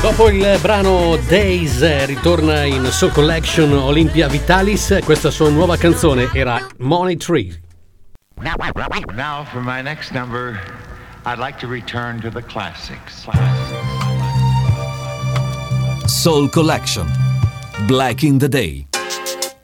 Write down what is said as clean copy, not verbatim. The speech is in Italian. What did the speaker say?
Dopo il brano Days ritorna in Soul Collection Olympia Vitalis. Questa sua nuova canzone era Money Tree. Now for my next number, I'd like to return to the classics. Soul Collection, Black in the Day.